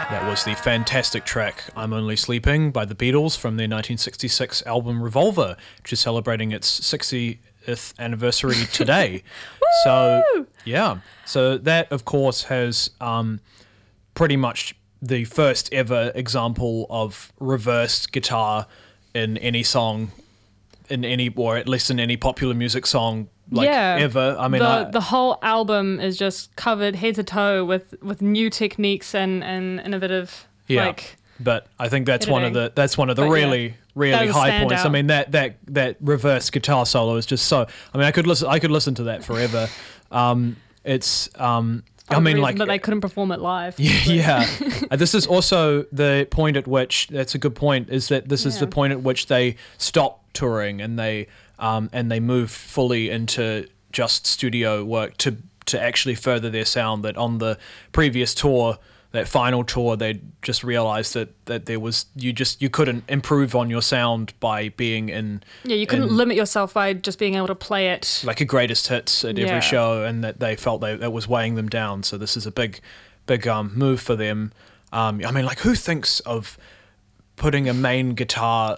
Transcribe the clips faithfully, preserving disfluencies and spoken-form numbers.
That was the fantastic track I'm Only Sleeping by the Beatles from their nineteen sixty-six album Revolver, which is celebrating its sixtieth anniversary today. So, yeah. So that, of course, has um, pretty much the first ever example of reversed guitar in any song, in any, or at least in any popular music song like yeah, ever. I mean, the, I, the whole album is just covered head to toe with, with new techniques and, and innovative, yeah. like... But I think that's editing. one of the that's one of the But really yeah, really high points. standout. I mean that that that reverse guitar solo is just so. I mean I could listen I could listen to that forever. Um, it's um, I mean like but they couldn't perform it live. yeah. but- yeah. Uh, this is also the point at which that's a good point. Is that this is the Yeah. point at which they stopped touring and they um and they moved fully into just studio work to to actually further their sound. That on the previous tour. That final tour, they just realized that, that there was you just you couldn't improve on your sound by being in Yeah, you couldn't in, limit yourself by just being able to play it. like a greatest hits at Yeah. every show, and that they felt they, that was weighing them down. So this is a big, big um, move for them. Um, I mean, like who thinks of putting a main guitar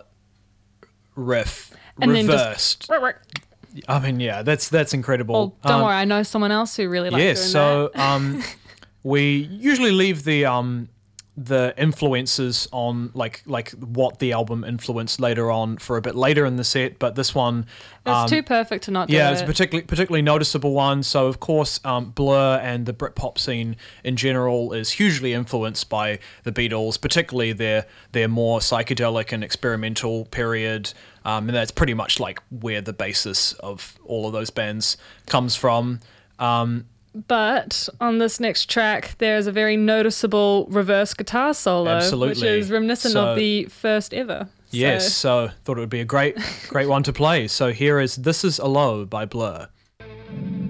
riff And then reversed? just- I mean, yeah, that's that's incredible. Well, don't Um, worry, I know someone else who really likes yes, doing so that. um, we usually leave the um, the influences on like like what the album influenced later on for a bit later in the set, but this one It's um, too perfect to not do yeah, it. it's a particularly particularly noticeable one. So of course, um, Blur and the Britpop scene in general is hugely influenced by the Beatles, particularly their their more psychedelic and experimental period. Um, and that's pretty much like where the basis of all of those bands comes from. Um, But on this next track, there's a very noticeable reverse guitar solo, which Absolutely. is reminiscent So- of the first ever. Yes, So, so thought it would be a great, great one to play. So here is "This Is a Low" by Blur.